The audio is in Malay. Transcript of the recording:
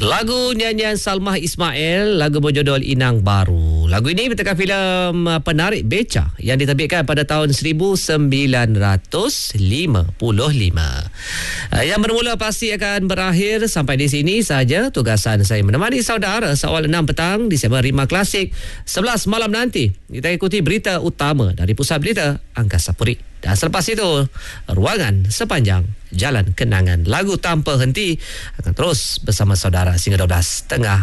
Lagu nyanyian Salmah Ismail, lagu berjudul Inang Baru. Lagu ini bertekan filem Penarik Beca yang diterbitkan pada tahun 1955. Yang bermula pasti akan berakhir. Sampai di sini saja tugasan saya menemani saudara seawal 6 petang di segmen Rima Klasik. 11 malam nanti kita ikuti berita utama dari Pusat Berita Angkasa Puri. Dan selepas itu, ruangan sepanjang Jalan Kenangan. Lagu tanpa henti akan terus bersama saudara sehingga 12.30